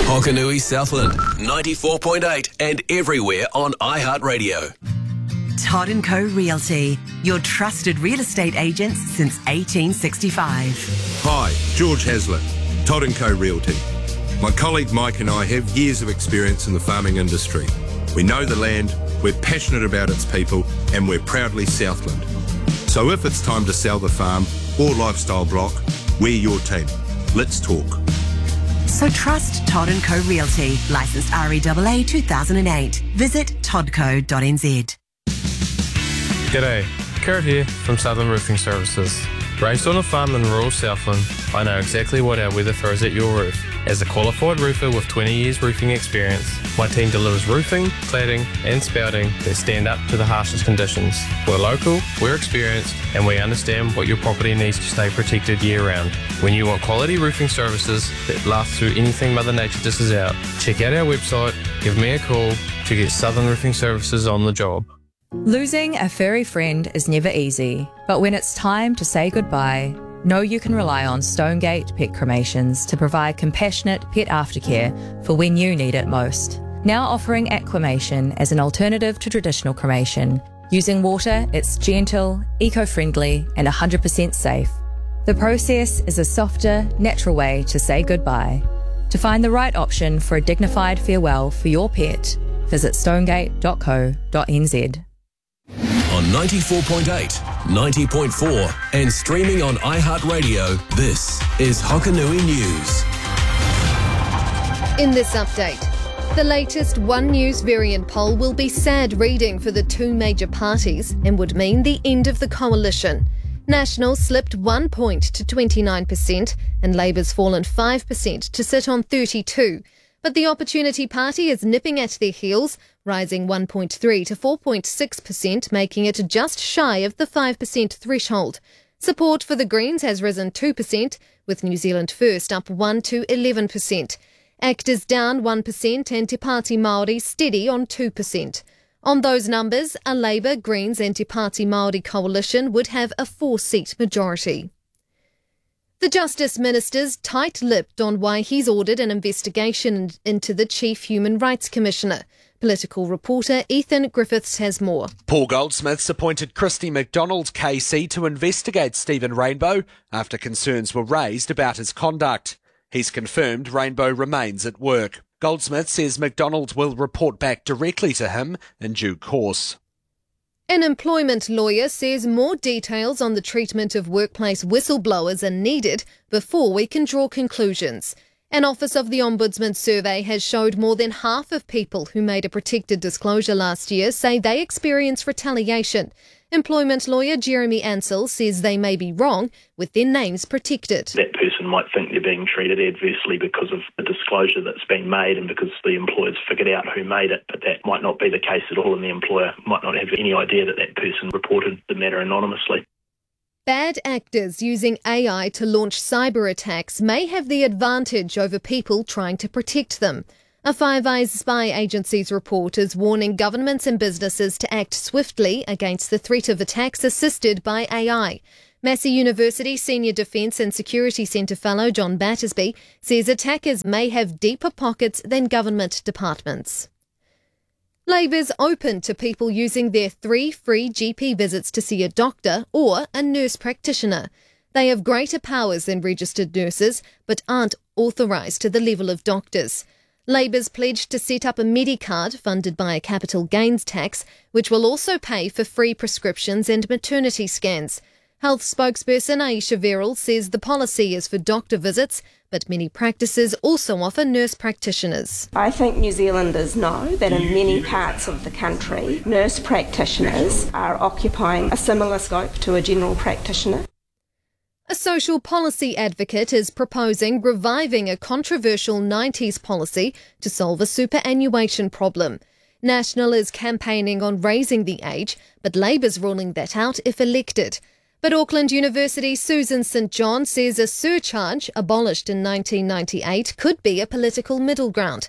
Hokanui Southland, 94.8 and everywhere on iHeartRadio. Todd & Co Realty, your trusted real estate agents since 1865. Hi, George Hasler, Todd & Co Realty. My colleague Mike and I have years of experience in the farming industry. We know the land, we're passionate about its people, and we're proudly Southland. So if it's time to sell the farm or lifestyle block, we're your team. Let's talk. So trust Todd & Co Realty, licensed REAA 2008. Visit toddco.nz. G'day, Kurt here from Southern Roofing Services. Raised on a farm in rural Southland, I know exactly what our weather throws at your roof. As a qualified roofer with 20 years roofing experience, my team delivers roofing, cladding and spouting that stand up to the harshest conditions. We're local, we're experienced, and we understand what your property needs to stay protected year round. When you want quality roofing services that last through anything Mother Nature dishes out, check out our website, give me a call to get Southern Roofing Services on the job. Losing a furry friend is never easy, but when it's time to say goodbye, know you can rely on Stonegate Pet Cremations to provide compassionate pet aftercare for when you need it most. Now offering aquamation as an alternative to traditional cremation. Using water, it's gentle, eco-friendly and 100% safe. The process is a softer, natural way to say goodbye. To find the right option for a dignified farewell for your pet, visit stonegate.co.nz. On 94.8, 90.4 and streaming on iHeartRadio, this is Hokanui News. In this update, the latest One News variant poll will be sad reading for the two major parties and would mean the end of the coalition. National slipped 1 point to 29% and Labour's fallen 5% to sit on 32%. But the Opportunity Party is nipping at their heels, rising 1.3 to 4.6%, making it just shy of the 5% threshold. Support for the Greens has risen 2%, with New Zealand First up 1 to 11%. ACT is down 1% and Te Pāti Māori steady on 2%. On those numbers, a Labour, Greens and Te Pāti Māori coalition would have a 4-seat majority. The Justice Minister's tight-lipped on why he's ordered an investigation into the Chief Human Rights Commissioner. Political reporter Ethan Griffiths has more. Paul Goldsmith's appointed Christy McDonald KC to investigate Stephen Rainbow after concerns were raised about his conduct. He's confirmed Rainbow remains at work. Goldsmith says McDonald will report back directly to him in due course. An employment lawyer says more details on the treatment of workplace whistleblowers are needed before we can draw conclusions. An Office of the Ombudsman survey has showed more than half of people who made a protected disclosure last year say they experienced retaliation. Employment lawyer Jeremy Ansell says they may be wrong with their names protected. That person might think they're being treated adversely because of the disclosure that's been made and because the employer's figured out who made it, but that might not be the case at all, and the employer might not have any idea that that person reported the matter anonymously. Bad actors using AI to launch cyber attacks may have the advantage over people trying to protect them. A Five Eyes spy agency's report is warning governments and businesses to act swiftly against the threat of attacks assisted by AI. Massey University Senior Defence and Security Centre fellow John Battersby says attackers may have deeper pockets than government departments. Labour's open to people using their 3 free GP visits to see a doctor or a nurse practitioner. They have greater powers than registered nurses, but aren't authorised to the level of doctors. Labour's pledged to set up a Medicard funded by a capital gains tax, which will also pay for free prescriptions and maternity scans. Health spokesperson Aisha Verrill says the policy is for doctor visits, but many practices also offer nurse practitioners. I think New Zealanders know that in many parts of the country, nurse practitioners are occupying a similar scope to a general practitioner. A social policy advocate is proposing reviving a controversial 90s policy to solve a superannuation problem. National is campaigning on raising the age, but Labour's ruling that out if elected. But Auckland University's Susan St John says a surcharge abolished in 1998 could be a political middle ground.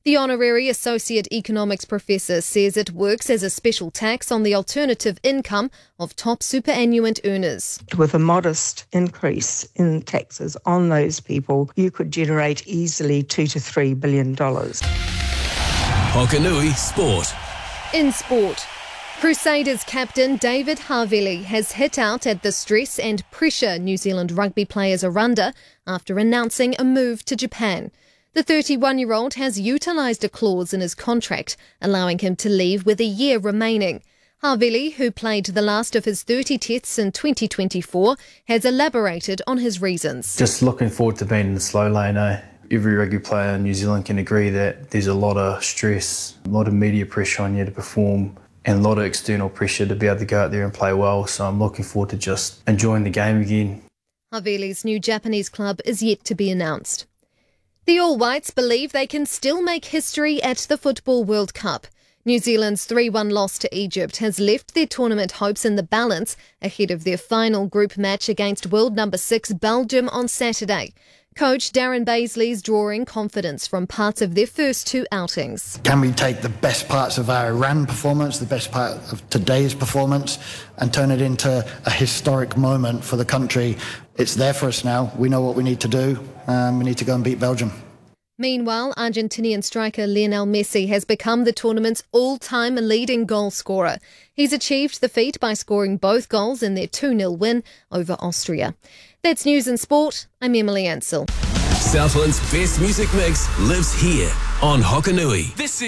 The honorary associate economics professor says it works as a special tax on the alternative income of top superannuant earners. With a modest increase in taxes on those people, you could generate easily $2 to $3 billion. Hokanui Sport. In sport, Crusaders captain David Havili has hit out at the stress and pressure New Zealand rugby players are under after announcing a move to Japan. The 31-year-old has utilised a clause in his contract, allowing him to leave with a year remaining. Havili, who played the last of his 30 tests in 2024, has elaborated on his reasons. Just looking forward to being in the slow lane. Every rugby player in New Zealand can agree that there's a lot of stress, a lot of media pressure on you to perform, and a lot of external pressure to be able to go out there and play well. So I'm looking forward to just enjoying the game again. Havili's new Japanese club is yet to be announced. The All Whites believe they can still make history at the Football World Cup. New Zealand's 3-1 loss to Egypt has left their tournament hopes in the balance ahead of their final group match against world number 6 Belgium on Saturday. Coach Darren Baisley's drawing confidence from parts of their first two outings. Can we take the best parts of our Iran performance, the best part of today's performance, and turn it into a historic moment for the country? It's there for us now. We know what we need to do. We need to go and beat Belgium. Meanwhile, Argentinian striker Lionel Messi has become the tournament's all-time leading goal scorer. He's achieved the feat by scoring both goals in their 2-0 win over Austria. That's News and Sport. I'm Emily Ansell. Southland's best music mix lives here on Hokanui. This is